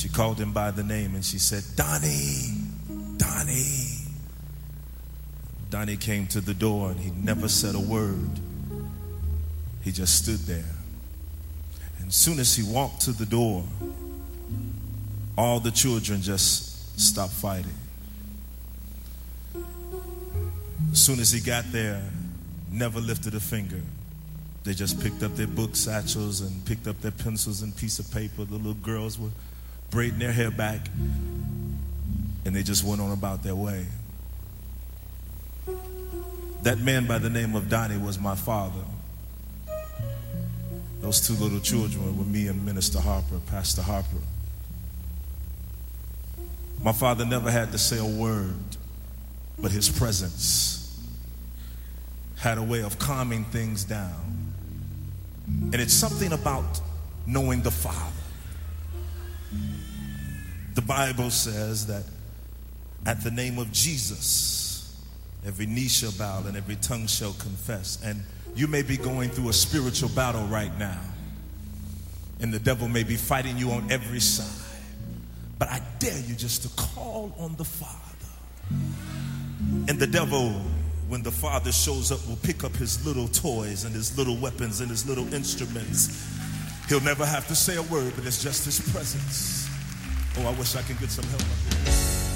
She called him by the name and she said, Donnie, Donnie. Donnie came to the door and he never said a word. He just stood there. And as soon as he walked to the door, all the children just stopped fighting. As soon as he got there, never lifted a finger. They just picked up their book satchels and picked up their pencils and piece of paper. The little girls were braiding their hair back, and they just went on about their way. That man by the name of Donnie was my father. Those two little children were me and Minister Harper, Pastor Harper. My father never had to say a word, but his presence had a way of calming things down. And it's something about knowing the Father. The Bible says that at the name of Jesus, every knee shall bow and every tongue shall confess. And you may be going through a spiritual battle right now, and the devil may be fighting you on every side. But I dare you just to call on the Father. And the devil, when the Father shows up, will pick up his little toys and his little weapons and his little instruments. He'll never have to say a word, but it's just his presence. Oh, I wish I could get some help up here.